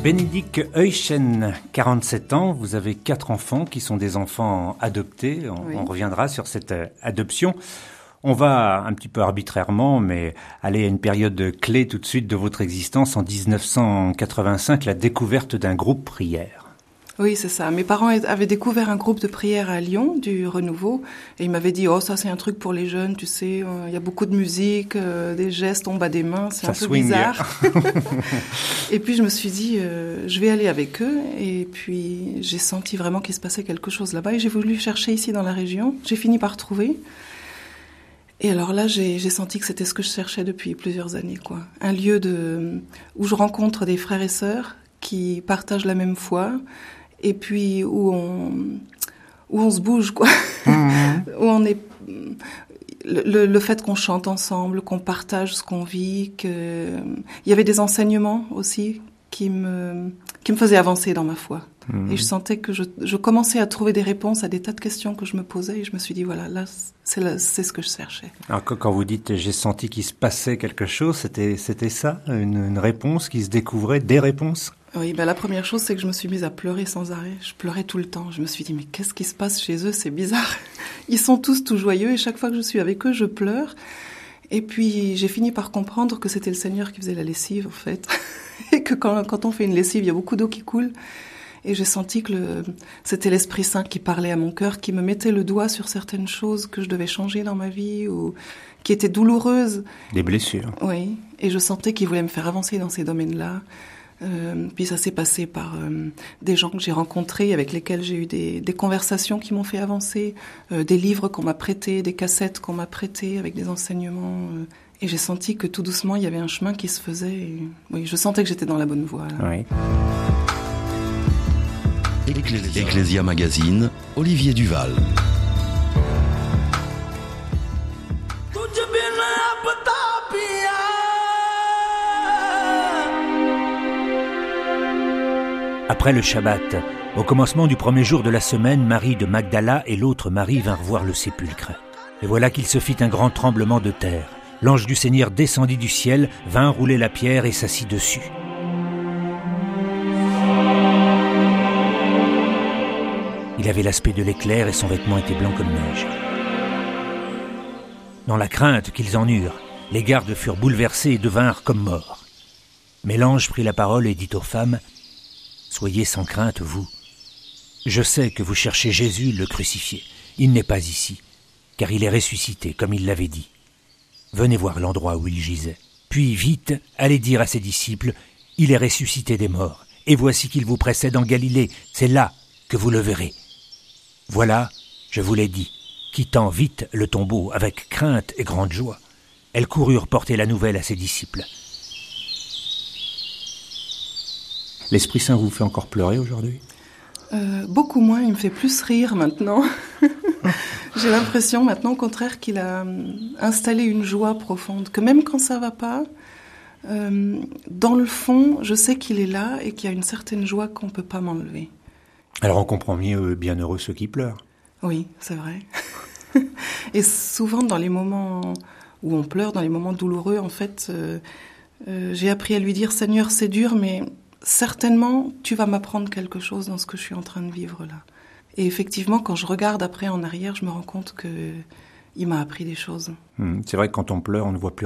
Bénédicte Heuschen, 47 ans, vous avez 4 enfants qui sont des enfants adoptés. On reviendra sur cette adoption. On va un petit peu arbitrairement, mais aller à une période clé tout de suite de votre existence, en 1985, la découverte d'un groupe prière. Oui, c'est ça. Mes parents avaient découvert un groupe de prière à Lyon, du Renouveau, et ils m'avaient dit « Oh, ça c'est un truc pour les jeunes, tu sais, il y a beaucoup de musique, des gestes, on bat des mains, c'est un peu bizarre. » Et puis je me suis dit je vais aller avec eux, et puis j'ai senti vraiment qu'il se passait quelque chose là-bas, et j'ai voulu chercher ici dans la région. J'ai fini par trouver. Et alors là, j'ai senti que c'était ce que je cherchais depuis plusieurs années, quoi. Un lieu où je rencontre des frères et sœurs qui partagent la même foi, et puis où on se bouge, quoi. Où on est... Le fait qu'on chante ensemble, qu'on partage ce qu'on vit, il y avait des enseignements aussi qui me faisaient avancer dans ma foi. Et je sentais que je commençais à trouver des réponses à des tas de questions que je me posais, et je me suis dit, voilà, là, c'est ce que je cherchais. Alors, quand vous dites « j'ai senti qu'il se passait quelque chose », c'était ça, une réponse qui se découvrait, des réponses? Oui, la première chose, c'est que je me suis mise à pleurer sans arrêt. Je pleurais tout le temps. Je me suis dit, mais qu'est-ce qui se passe chez eux? C'est bizarre. Ils sont tous tout joyeux, et chaque fois que je suis avec eux, je pleure. Et puis, j'ai fini par comprendre que c'était le Seigneur qui faisait la lessive, en fait. Et que quand on fait une lessive, il y a beaucoup d'eau qui coule. Et j'ai senti que c'était l'Esprit Saint qui parlait à mon cœur, qui me mettait le doigt sur certaines choses que je devais changer dans ma vie, ou qui étaient douloureuses. Des blessures. Oui. Et je sentais qu'il voulait me faire avancer dans ces domaines-là. Puis ça s'est passé par des gens que j'ai rencontrés, avec lesquels j'ai eu des conversations qui m'ont fait avancer, des livres qu'on m'a prêtés, des cassettes qu'on m'a prêtées avec des enseignements. Et j'ai senti que tout doucement, il y avait un chemin qui se faisait. Et, oui, je sentais que j'étais dans la bonne voie. Là. Oui. Ecclesia Magazine, Olivier Duval. Après le Shabbat, au commencement du premier jour de la semaine, Marie de Magdala et l'autre Marie vinrent voir le sépulcre. Et voilà qu'il se fit un grand tremblement de terre. L'ange du Seigneur descendit du ciel, vint rouler la pierre et s'assit dessus. Il avait l'aspect de l'éclair et son vêtement était blanc comme neige. Dans la crainte qu'ils en eurent, les gardes furent bouleversés et devinrent comme morts. Mais l'ange prit la parole et dit aux femmes: « Soyez sans crainte, vous. Je sais que vous cherchez Jésus, le crucifié. Il n'est pas ici, car il est ressuscité, comme il l'avait dit. Venez voir l'endroit où il gisait. Puis vite, allez dire à ses disciples, il est ressuscité des morts, et voici qu'il vous précède en Galilée. C'est là que vous le verrez. Voilà, je vous l'ai dit, quittant vite le tombeau avec crainte et grande joie, elles coururent porter la nouvelle à ses disciples. » L'Esprit Saint vous fait encore pleurer aujourd'hui ? Beaucoup moins, il me fait plus rire maintenant. J'ai l'impression maintenant, au contraire, qu'il a installé une joie profonde, que même quand ça va pas, dans le fond, je sais qu'il est là et qu'il y a une certaine joie qu'on peut pas m'enlever. Alors on comprend mieux bienheureux ceux qui pleurent. Oui, c'est vrai. Et souvent, dans les moments où on pleure, dans les moments douloureux, en fait, j'ai appris à lui dire « Seigneur, c'est dur, mais certainement, tu vas m'apprendre quelque chose dans ce que je suis en train de vivre là. » Et effectivement, quand je regarde après en arrière, je me rends compte qu'il m'a appris des choses. C'est vrai que quand on pleure, on ne voit plus